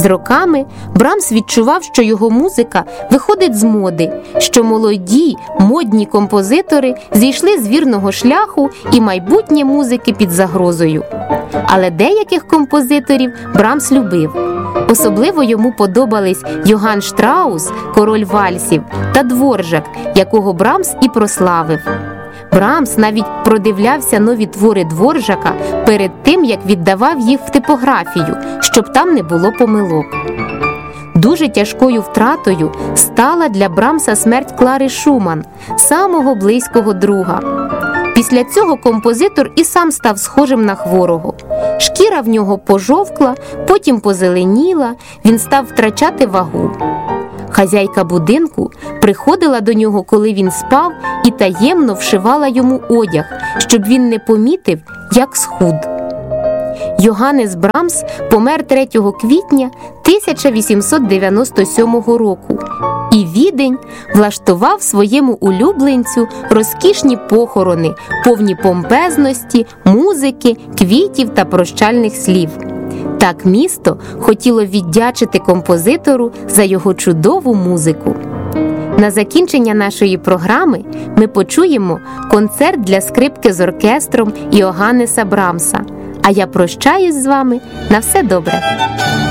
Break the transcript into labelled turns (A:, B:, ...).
A: роками Брамс відчував, що його музика виходить з моди, що молоді, модні композитори зійшли з вірного шляху і майбутнє музики під загрозою. Але деяких композиторів Брамс любив. Особливо йому подобались Йоганн Штраус, король вальсів, та Дворжак, якого Брамс і прославив. Брамс навіть продивлявся нові твори Дворжака перед тим, як віддавав їх в типографію, щоб там не було помилок. Дуже тяжкою втратою стала для Брамса смерть Клари Шуман, самого близького друга. Після цього композитор і сам став схожим на хворого. Шкіра в нього пожовкла, потім позеленіла, він став втрачати вагу. Хазяйка будинку приходила до нього, коли він спав, і таємно вшивала йому одяг, щоб він не помітив, як схуд. Йоганнес Брамс помер 3 квітня 1897 року, і Відень влаштував своєму улюбленцю розкішні похорони, повні помпезності, музики, квітів та прощальних слів. Так місто хотіло віддячити композитору за його чудову музику. На закінчення нашої програми ми почуємо концерт для скрипки з оркестром Йоганнеса Брамса. А я прощаюсь з вами. На все добре!